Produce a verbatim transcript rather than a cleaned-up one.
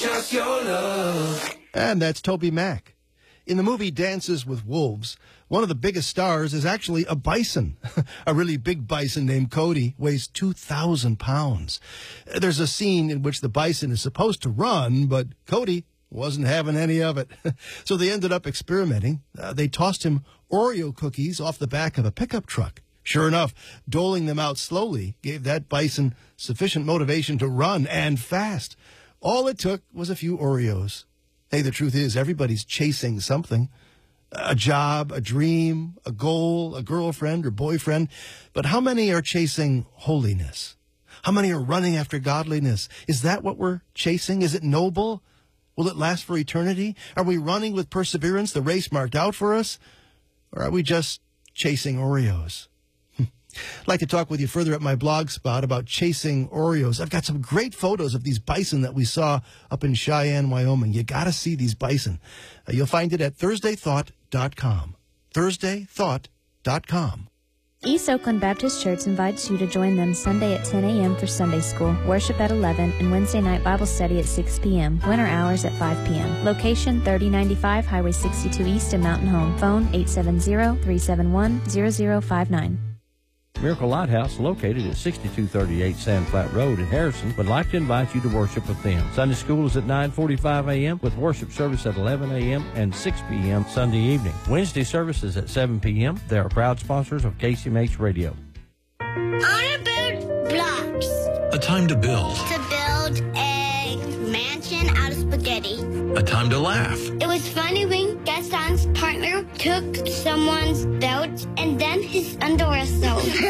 Just your love. And that's Toby Mac. In the movie Dances with Wolves, one of the biggest stars is actually a bison. A really big bison named Cody weighs two thousand pounds. There's a scene in which the bison is supposed to run, but Cody wasn't having any of it. So they ended up experimenting. Uh, they tossed him Oreo cookies off the back of a pickup truck. Sure enough, doling them out slowly gave that bison sufficient motivation to run, and fast. All it took was a few Oreos. Hey, the truth is, everybody's chasing something. A job, a dream, a goal, a girlfriend or boyfriend. But how many are chasing holiness? How many are running after godliness? Is that what we're chasing? Is it noble? Will it last for eternity? Are we running with perseverance the race marked out for us? Or are we just chasing Oreos? I'd like to talk with you further at my blog spot about chasing Oreos. I've got some great photos of these bison that we saw up in Cheyenne, Wyoming. You got to see these bison. Uh, you'll find it at Thursday Thought dot com. Thursday Thought dot com. East Oakland Baptist Church invites you to join them Sunday at ten a.m. for Sunday school, worship at eleven, and Wednesday night Bible study at six p.m., winter hours at five p.m. Location thirty ninety-five Highway sixty-two East in Mountain Home. Phone eight seven zero, three seven one, zero zero five nine. Miracle Lighthouse, located at sixty-two thirty-eight Sand Flat Road in Harrison, would like to invite you to worship with them. Sunday school is at nine forty-five a.m. with worship service at eleven a.m. and six p.m. Sunday evening. Wednesday service is at seven p.m. They are proud sponsors of K C M H Radio. I want to build blocks. A time to build. To build a mansion out of spaghetti. A time to laugh. It was funny when Gaston's partner took someone's belt and then his underwear sewed.